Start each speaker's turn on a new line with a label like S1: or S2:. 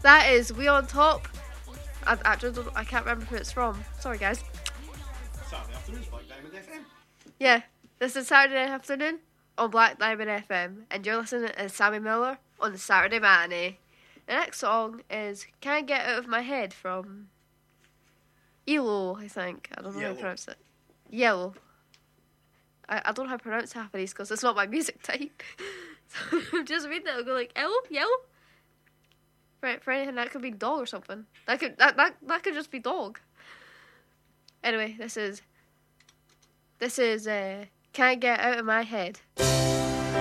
S1: That is We on Top. I can't remember who it's from. Sorry, guys.
S2: Saturday afternoons, Black Diamond FM.
S1: Yeah, this is Saturday afternoon on Black Diamond FM, and you're listening to Sammy Miller on the Saturday Matinee. The next song is Can't Get Out of My Head from ELO, I think. I don't know how to pronounce it. Yellow. I don't know how to pronounce half of these because it's not my music type. So I'm just reading it and go like, yellow? For anything, that could be dog or something. That could just be dog. Anyway, this is Can't Get Out of My Head.